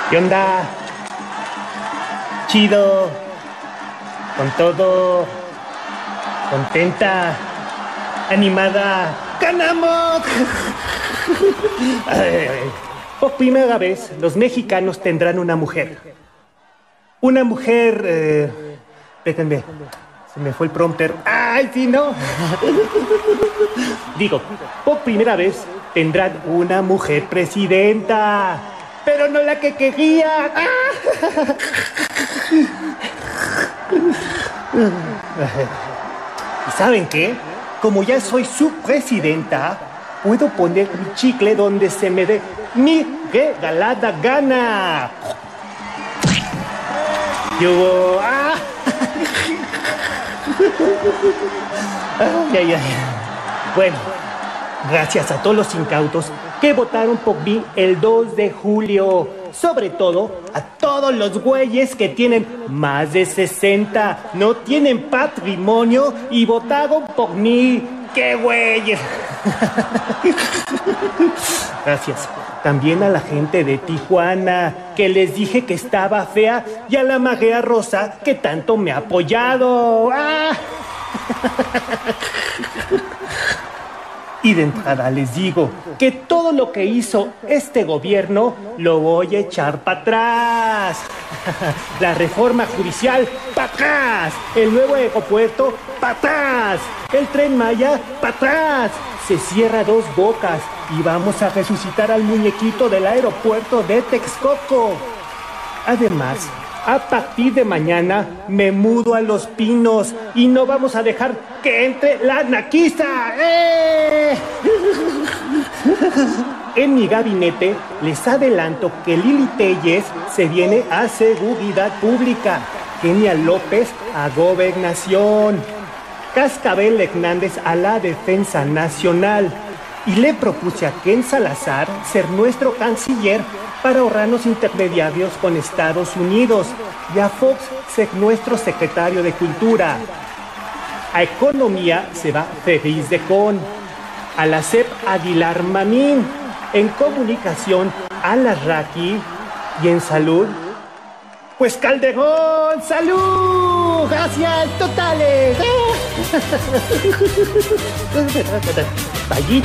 ¿Qué onda? Chido. Con todo. Contenta. Animada. ¡Ganamos! Por primera vez, los mexicanos tendrán una mujer. Una mujer... Déjenme. Se me fue el prompter. ¡Ay, sí, no! Digo, por primera vez tendrán una mujer presidenta. Pero no la que quería. ¿Y saben qué? Como ya soy su presidenta, puedo poner mi chicle donde se me dé mi regalada gana. Yo... Ay. Bueno, gracias a todos los incautos que votaron por mí el 2 de julio. Sobre todo a todos los güeyes que tienen más de 60, no tienen patrimonio y votaron por mí. ¡Qué güeyes! Gracias. También a la gente de Tijuana, que les dije que estaba fea, y a la marea rosa, que tanto me ha apoyado. Y de entrada les digo que todo lo que hizo este gobierno lo voy a echar para atrás. La reforma judicial, para atrás. El nuevo aeropuerto, para atrás. El Tren Maya, para atrás. Se cierra Dos Bocas y vamos a resucitar al muñequito del aeropuerto de Texcoco. Además, a partir de mañana me mudo a Los Pinos y no vamos a dejar que entre la naquiza. En mi gabinete les adelanto que Lili Téllez se viene a Seguridad Pública, Kenia López a Gobernación, Cascabel Hernández a la Defensa Nacional, y le propuse a Ken Salazar ser nuestro canciller para ahorrarnos intermediarios con Estados Unidos, y a Fox ser nuestro secretario de Cultura. A Economía se va Feliz de Con, a la CEP Aguilar Mamín, en Comunicación a la Raki, y en Salud, pues Calderón. ¡Salud! ¡Gracias totales! Vallita.